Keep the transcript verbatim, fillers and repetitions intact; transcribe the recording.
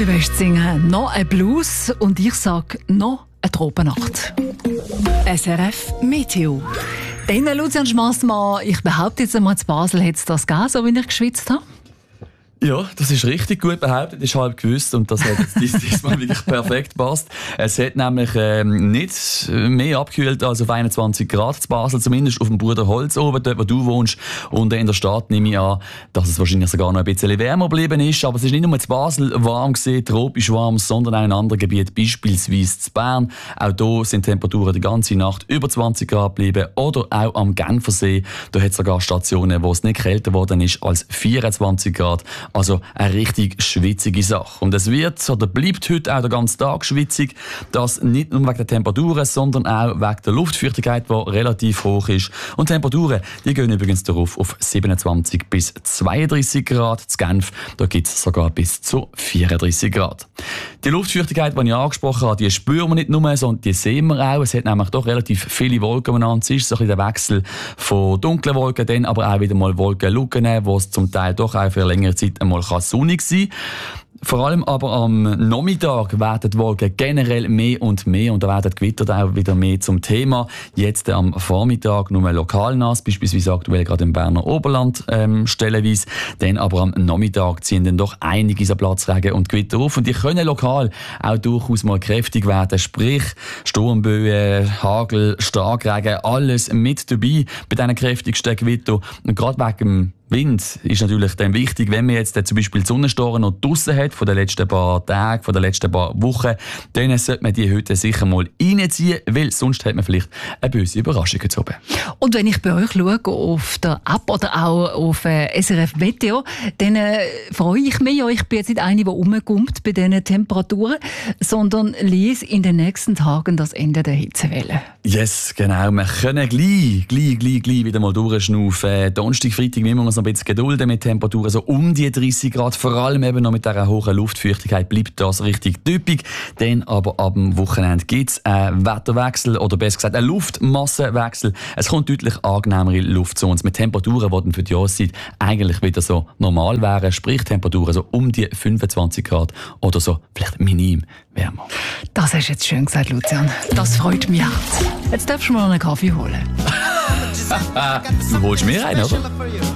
Zürich West singen «Noch ein Blues» und ich sage «Noch eine Tropennacht». S R F Meteo. Dann, Lucian Schmassmann, ich behaupte jetzt einmal, zu Basel hat es das gegeben, so wie ich geschwitzt habe. Ja, das ist richtig gut behauptet, ist halb gewusst und das hat jetzt diesmal wirklich perfekt gepasst. Es hat nämlich ähm, nicht mehr abgekühlt als auf einundzwanzig Grad zu Basel, zumindest auf dem Bruderholz oben, dort wo du wohnst. Und in der Stadt nehme ich an, dass es wahrscheinlich sogar noch ein bisschen wärmer geblieben ist. Aber es ist nicht nur zu Basel warm gewesen, tropisch warm, sondern auch in anderen Gebieten, beispielsweise zu Bern. Auch hier sind die Temperaturen die ganze Nacht über zwanzig Grad geblieben. Oder auch am Genfersee, da hat es sogar Stationen, wo es nicht kälter geworden ist als vierundzwanzig Grad. Also eine richtig schwitzige Sache. Und es wird oder bleibt heute auch den ganzen Tag schwitzig. Das nicht nur wegen der Temperaturen, sondern auch wegen der Luftfeuchtigkeit, die relativ hoch ist. Und die Temperaturen, die gehen übrigens darauf auf siebenundzwanzig bis zweiunddreißig Grad. Zu Genf, da gibt es sogar bis zu vierunddreißig Grad. Die Luftfeuchtigkeit, die ich angesprochen habe, die spüren wir nicht nur, sondern die sehen wir auch. Es hat nämlich doch relativ viele Wolken umeinander. Es ist so ein bisschen der Wechsel von dunklen Wolken, dann aber auch wieder mal Wolkenlücken, wo es zum Teil doch auch für längere Zeit einmal sonnig sein kann. Vor allem aber am Nachmittag werden die Wolken generell mehr und mehr und da werden die Gewitter auch wieder mehr zum Thema. Jetzt am Vormittag nur lokal nass, beispielsweise aktuell gerade im Berner Oberland ähm, stellenweise. Dann aber am Nachmittag ziehen dann doch einige so Platzregen und Gewitter auf und die können lokal auch durchaus mal kräftig werden. Sprich Sturmböen, Hagel, Starkregen, alles mit dabei bei diesen kräftigsten Gewitter. Und gerade wegen dem Wind ist natürlich dann wichtig, wenn man jetzt zum Beispiel die Sonnenstoren noch draussen hat, von den letzten paar Tagen, von den letzten paar Wochen, dann sollte man die heute sicher mal reinziehen, weil sonst hat man vielleicht eine böse Überraschung zu oben. Und wenn ich bei euch schaue, auf der App oder auch auf äh, S R F Meteo, dann äh, freue ich mich ja, ich bin jetzt nicht eine, die rumkommt bei diesen Temperaturen, sondern lese in den nächsten Tagen das Ende der Hitzewelle. Yes, genau. Wir können gleich, gleich, gleich, gleich wieder mal durchschnaufen. Donnerstag, Freitag müssen wir uns noch ein bisschen gedulden mit Temperaturen so um die dreißig Grad. Vor allem eben noch mit dieser hohen Luftfeuchtigkeit bleibt das richtig typisch. Dann aber ab dem Wochenende gibt es einen Wetterwechsel oder besser gesagt einen Luftmassenwechsel. Es kommt deutlich angenehmere Luft zu uns mit Temperaturen, die dann für die Jahreszeit eigentlich wieder so normal wären. Sprich Temperaturen so um die fünfundzwanzig Grad oder so vielleicht minim wärmer. Das hast du jetzt schön gesagt, Lucian. Das freut mich hart. Jetzt darfst du mir noch einen Kaffee holen. Du holst mir einen, oder?